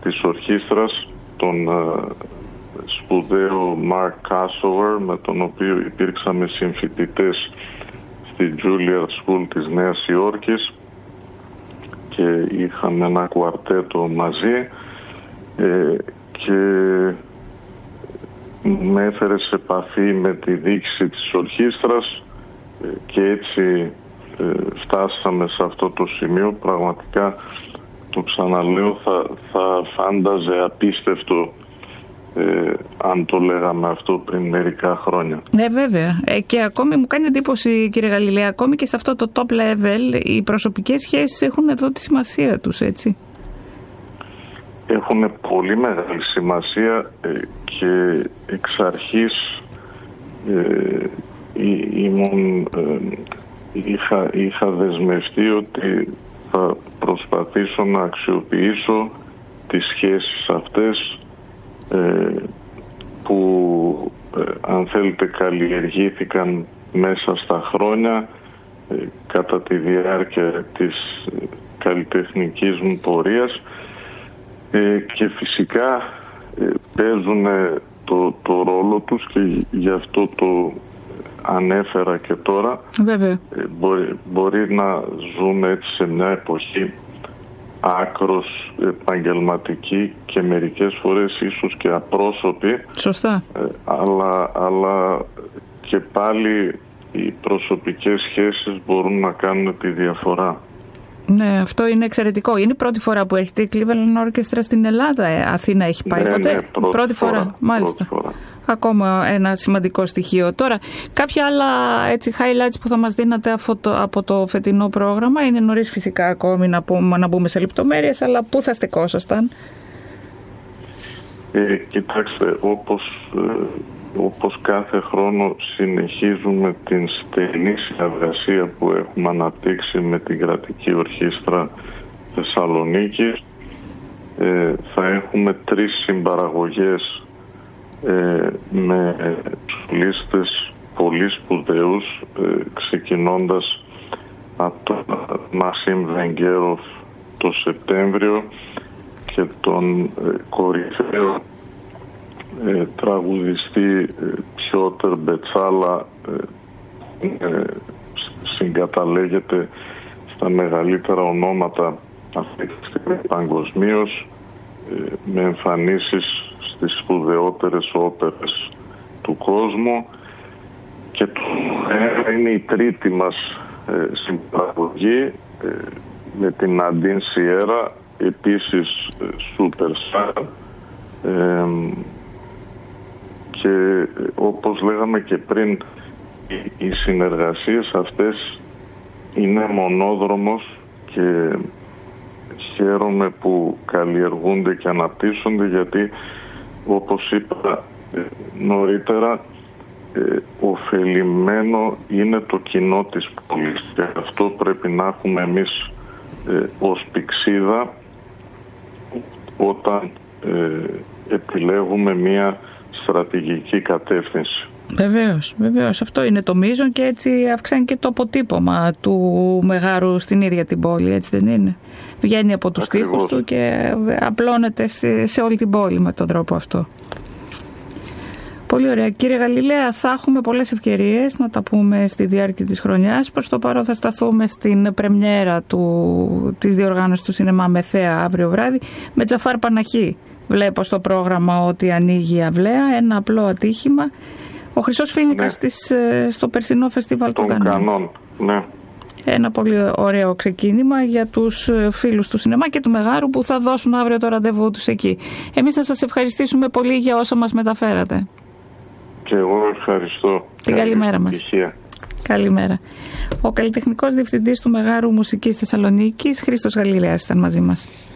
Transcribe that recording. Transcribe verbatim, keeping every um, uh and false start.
της ορχήστρας, τον ε, σπουδαίο Mark Kassover, με τον οποίο υπήρξαμε συμφοιτητές στη Juilliard School της Νέας Υόρκης και είχαμε ένα κουαρτέτο μαζί, ε, και με έφερε σε επαφή με τη διοίκηση της ορχήστρας, ε, και έτσι ε, φτάσαμε σε αυτό το σημείο. Πραγματικά, το ξαναλέω, θα, θα φάνταζε απίστευτο ε, αν το λέγαμε αυτό πριν μερικά χρόνια. Ναι, βέβαια. Ε, και ακόμη μου κάνει εντύπωση, κύριε Γαλιλαία, ακόμη και σε αυτό το top level οι προσωπικές σχέσεις έχουν εδώ τη σημασία τους, έτσι. Έχουν πολύ μεγάλη σημασία, ε, και εξ αρχής ε, ήμουν, ε, είχα, είχα δεσμευτεί ότι θα προσπαθήσω να αξιοποιήσω τις σχέσεις αυτές, ε, που ε, αν θέλετε καλλιεργήθηκαν μέσα στα χρόνια, ε, κατά τη διάρκεια της ε, καλλιτεχνικής μου πορείας, ε, και φυσικά ε, παίζουν το, το ρόλο τους, και γι' αυτό το ανέφερα και τώρα. Βέβαια. Ε, μπορεί, μπορεί να ζούμε έτσι σε μια εποχή άκρος επαγγελματική και μερικές φορές ίσως και απρόσωπη. Σωστά. Ε, αλλά, αλλά και πάλι οι προσωπικές σχέσεις μπορούν να κάνουν τη διαφορά. Ναι, αυτό είναι εξαιρετικό. Είναι η πρώτη φορά που έρχεται η Cleveland Orchestra στην Ελλάδα. Ε, Αθήνα έχει πάει ναι, ποτέ? Ναι, πρώτη, πρώτη φορά. φορά. Μάλιστα. Πρώτη φορά. Ακόμα ένα σημαντικό στοιχείο. Τώρα, κάποια άλλα έτσι, highlights που θα μας δίνατε από το, από το φετινό πρόγραμμα? Είναι νωρίς φυσικά ακόμη να, πούμε, να μπούμε σε λεπτομέρειες, αλλά πού θα στεκόσασταν? Ε, κοιτάξτε, όπως, ε, όπως κάθε χρόνο συνεχίζουμε την στενή συνεργασία που έχουμε αναπτύξει με την Κρατική Ορχήστρα Θεσσαλονίκης. Ε, θα έχουμε τρεις συμπαραγωγές ε, με λίστες πολύ σπουδαίους, ε, ξεκινώντας από τον Μασίμ Βενγκέροφ το Σεπτέμβριο και τον ε, κορυφαίο ε, τραγουδιστή ε, Πιότερ Μπετσάλα, ε, ε, συγκαταλέγεται στα μεγαλύτερα ονόματα αυτή τη στιγμή παγκοσμίως, ε, με εμφανίσεις στις σπουδαιότερες όπερες του κόσμου, και το ε, είναι η τρίτη μας ε, συμπαραγωγή ε, με την Nadine Sierra, επίσης ε, superstar, ε, και ε, όπως λέγαμε και πριν, οι, οι συνεργασίες αυτές είναι μονόδρομος, και χαίρομαι που καλλιεργούνται και αναπτύσσονται, γιατί όπως είπα ε, νωρίτερα, ε, ωφελημένο είναι το κοινό της πόλης, και αυτό πρέπει να έχουμε εμείς ε, ως πηξίδα όταν ε, επιλέγουμε μια στρατηγική κατεύθυνση. Βεβαίως, βεβαίως. Αυτό είναι το μείζον, και έτσι αυξάνει και το αποτύπωμα του Μεγάρου στην ίδια την πόλη, έτσι δεν είναι? Βγαίνει από τους τοίχους του και απλώνεται σε, σε όλη την πόλη με τον τρόπο αυτό. Πολύ ωραία. Κύριε Γαλιλαία, θα έχουμε πολλές ευκαιρίες να τα πούμε στη διάρκεια της χρονιάς. Προς το παρόν θα σταθούμε στην πρεμιέρα του, της διοργάνωσης του Σινεμά Μεθέα αύριο βράδυ με Τζαφάρ Παναχή. Βλέπω στο πρόγραμμα ότι ανοίγει η αυλαία, ένα απλό ατύχημα. Ο Χρυσός Φοίνικας, ναι, της, στο περσινό φεστιβάλ των Κανών. Κανών. Ναι. Ένα πολύ ωραίο ξεκίνημα για τους φίλους του σινεμά και του Μεγάρου που θα δώσουν αύριο το ραντεβού τους εκεί. Εμείς θα σας ευχαριστήσουμε πολύ για όσα μας μεταφέρατε. Και εγώ ευχαριστώ. Την καλημέρα μας. Καλημέρα. Ο καλλιτεχνικός διευθυντής του Μεγάρου Μουσικής Θεσσαλονίκης, Χρήστος Γαλιλαίας, ήταν μαζί μας.